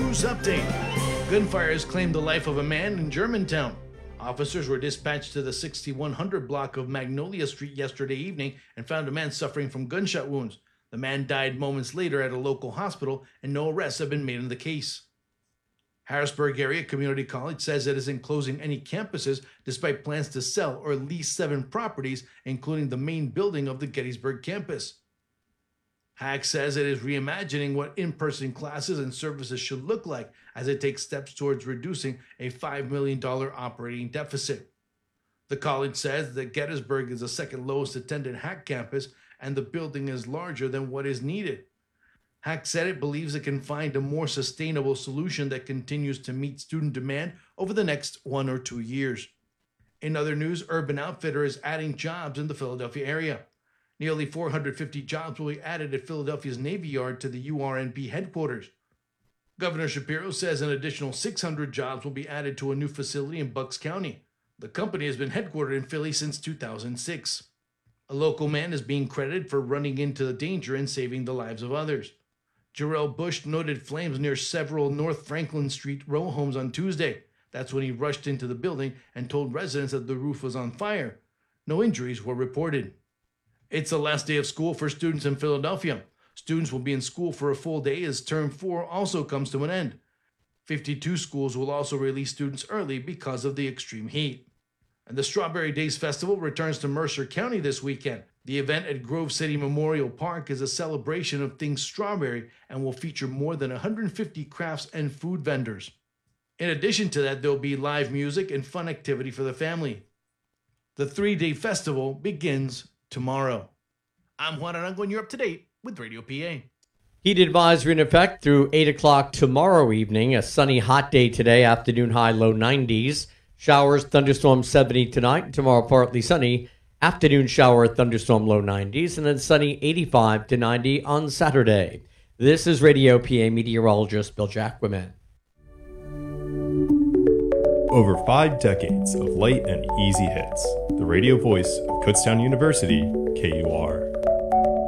News update. Gunfires claimed the life of a man in Germantown. Officers were dispatched to the 6100 block of Magnolia Street yesterday evening and found a man suffering from gunshot wounds. The man died moments later at a local hospital, and no arrests have been made in the case. Harrisburg Area Community College says it isn't closing any campuses despite plans to sell or lease 7 properties, including the main building of the Gettysburg campus. HAC says it is reimagining what in-person classes and services should look like as it takes steps towards reducing a $5 million operating deficit. The college says that Gettysburg is the second lowest attended HAC campus and the building is larger than what is needed. HAC said it believes it can find a more sustainable solution that continues to meet student demand over the next 1 or 2 years. In other news, Urban Outfitters is adding jobs in the Philadelphia area. Nearly 450 jobs will be added at Philadelphia's Navy Yard to the URNB headquarters. Governor Shapiro says an additional 600 jobs will be added to a new facility in Bucks County. The company has been headquartered in Philly since 2006. A local man is being credited for running into the danger and saving the lives of others. Jarrell Bush noted flames near several North Franklin Street row homes on Tuesday. That's when he rushed into the building and told residents that the roof was on fire. No injuries were reported. It's the last day of school for students in Philadelphia. Students will be in school for a full day as Term 4 also comes to an end. 52 schools will also release students early because of the extreme heat. And the Strawberry Days Festival returns to Mercer County this weekend. The event at Grove City Memorial Park is a celebration of things strawberry and will feature more than 150 crafts and food vendors. In addition to that, there'll be live music and fun activity for the family. The 3-day festival begins tomorrow. I'm Juan Arango, and you're up to date with Radio PA. Heat advisory in effect through 8 o'clock tomorrow evening. A sunny, hot day today, afternoon high, low 90s. Showers, thunderstorms 70 tonight. Tomorrow, partly sunny. Afternoon shower, thunderstorm, low 90s. And then sunny, 85 to 90 on Saturday. This is Radio PA meteorologist Bill Jacquemin. Over 5 decades of light and easy hits. The radio voice of Kutztown University, KUR.